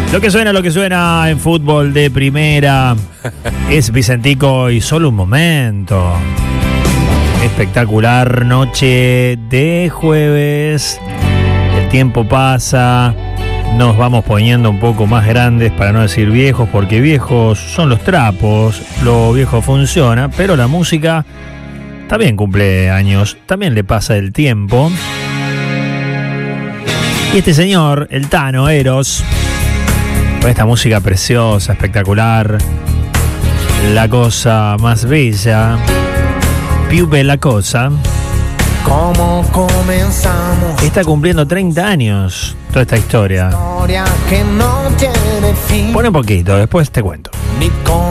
Lo que suena en fútbol de primera es Vicentico y Solo un momento. Espectacular noche de jueves. El tiempo pasa. Nos vamos poniendo un poco más grandes, para no decir viejos, porque viejos son los trapos. Lo viejo funciona, pero la música también cumple años. También le pasa el tiempo. Y este señor, el Tano Eros, con esta música preciosa, espectacular, la cosa más bella, più bella cosa, ¿Cómo comenzamos? está cumpliendo 30 años toda esta historia. Historia que no tiene fin. Pone un poquito, después te cuento. Ni